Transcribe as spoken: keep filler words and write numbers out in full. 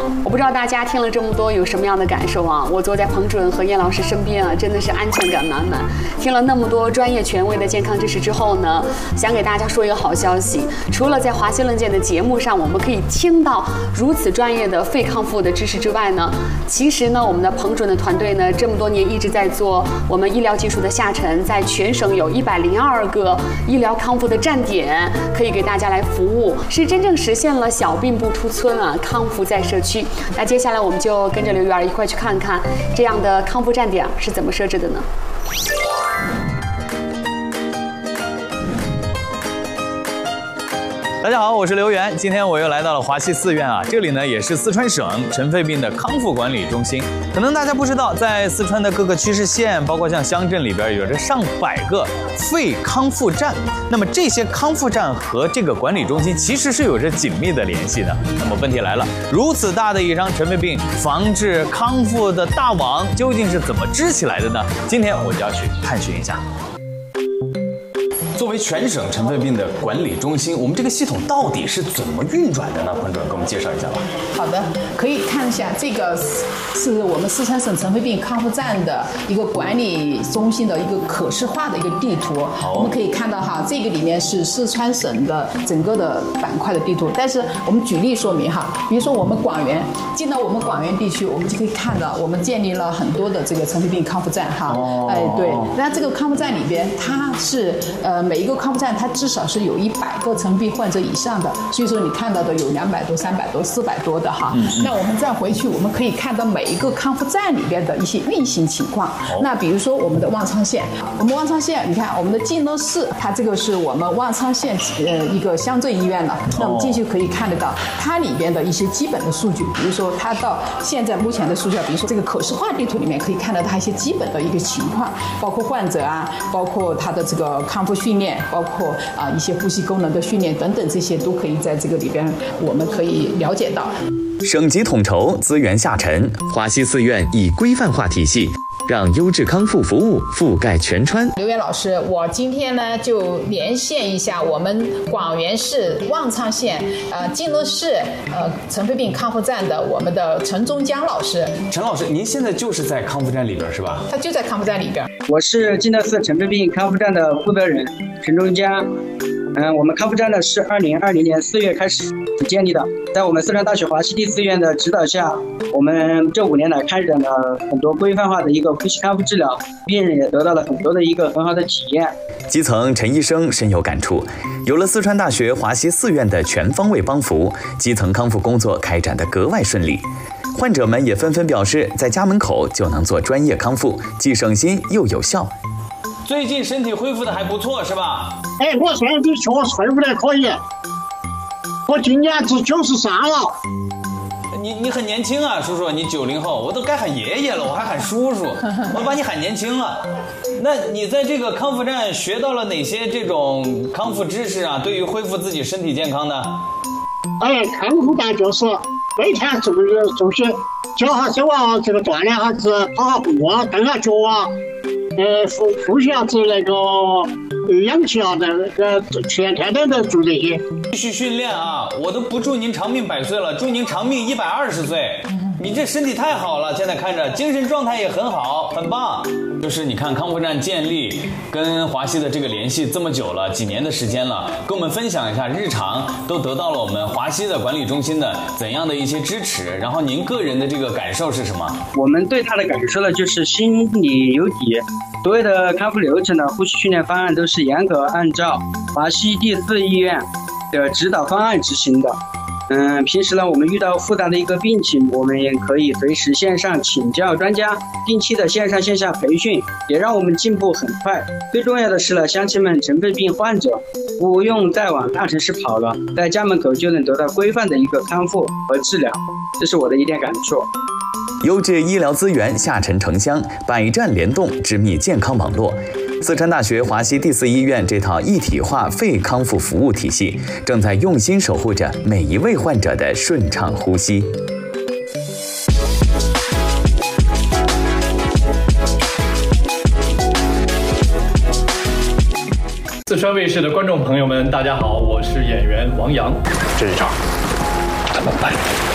我不知道大家听了这么多有什么样的感受啊？我坐在彭主任和叶老师身边啊，真的是安全感满满。听了那么多专业权威的健康知识之后呢，想给大家说一个好消息，除了在华西论剑的节目上我们可以听到如此专业的肺康复的知识之外呢，其实呢，我们的彭主任的团队呢，这么多年一直在做我们医疗技术的下沉，在全省有一百零二个医疗康复的站点，可以给大家来服务，是真正实现了小病不出村啊，康复在社区。那接下来我们就跟着刘媛一块去看看这样的康复站点是怎么设置的呢？ 大家好，我是刘源，今天我又来到了华西四院啊，这里呢也是四川省尘肺病的康复管理中心。可能大家不知道，在四川的各个区市县，包括像乡镇里边，有着上百个肺康复站。那么这些康复站和这个管理中心其实是有着紧密的联系的。那么问题来了，如此大的一张尘肺病防治康复的大网，究竟是怎么织起来的呢？今天我就要去探寻一下。作为全省尘肺病的管理中心，我们这个系统到底是怎么运转的呢？彭主任给我们介绍一下吧。 好的，可以看一下，这个是我们四川省尘肺病康复站的一个管理中心的一个可视化的一个地图。我们可以看到哈，这个里面是四川省的整个的板块的地图。但是我们举例说明哈，比如说我们广元，进到我们广元地区，我们就可以看到我们建立了很多的这个尘肺病康复站哈。哦、哎，对，那这个康复站里边，它是呃。每一个康复站，它至少是有一百个尘肺病患者以上的，所以说你看到的有两百多、三百多、四百多的哈。嗯、那我们再回去，我们可以看到每一个康复站里边的一些运行情况。哦、那比如说我们的望昌县，我们望昌县，你看我们的晋乐市，它这个是我们望昌县呃一个乡镇医院了。那我们进去可以看得到它里边的一些基本的数据，比如说它到现在目前的数据，比如说这个可视化地图里面可以看到它一些基本的一个情况，包括患者啊，包括它的这个康复训练。包括啊一些呼吸功能的训练等等，这些都可以在这个里边我们可以了解到。 省级统筹，资源下沉，华西四院以规范化体系，让优质康复服务覆盖全川。 刘源老师，我今天呢就连线一下我们广元市望昌县呃晋乐市呃尘肺病康复站的我们的陈忠江老师。 陈老师，您现在就是在康复站里边是吧？ 他就在康复站里边。 我是晋乐市尘肺病康复站的负责人陈忠江。嗯，我们康复站呢是二零二零年四月开始建立的，在我们四川大学华西第四院的指导下，我们这五年来开展了很多规范化的一个呼吸康复治疗，病人也得到了很多的一个很好的体验。 基层陈医生深有感触，有了四川大学华西四院的全方位帮扶，基层康复工作开展得格外顺利。患者们也纷纷表示，在家门口就能做专业康复，既省心又有效。 最近身体恢复的还不错是吧？ 哎，我身体确实恢复的可以，我今年是九十三了。 你你很年轻啊，叔叔，你九零后，我都该喊爷爷了，我还喊叔叔，我把你喊年轻了。那你在这个康复站学到了哪些这种康复知识啊？对于恢复自己身体健康的？ 哎，康复站就是每天注意注意脚下手啊，这个锻炼下子，跑下步啊，蹬下脚啊。呃，呼呼吸下子那个氧气啊，那个全天都在做这些。 继续训练啊！我都不祝您长命百岁了，祝您长命一百二十岁。你这身体太好了，现在看着精神状态也很好，很棒。就是你看康复站建立跟华西的这个联系这么久了，几年的时间了，跟我们分享一下日常都得到了我们华西的管理中心的怎样的一些支持，然后您个人的这个感受是什么？ 我们对他的感受呢，就是心里有底，所有的康复流程的呼吸训练方案都是严格按照华西第四医院的指导方案执行的。嗯，平时呢，我们遇到复杂的一个病情，我们也可以随时线上请教专家，定期的线上线下培训，也让我们进步很快。最重要的是呢，乡亲们尘肺病患者不用再往大城市跑了，在家门口就能得到规范的一个康复和治疗，这是我的一点感受。 优质医疗资源下沉城乡，百站联动，织密健康网络。四川大学华西第四医院这套一体化肺康复服务体系，正在用心守护着每一位患者的顺畅呼吸。 四川卫视的观众朋友们，大家好，我是演员王阳。 这一场怎么办？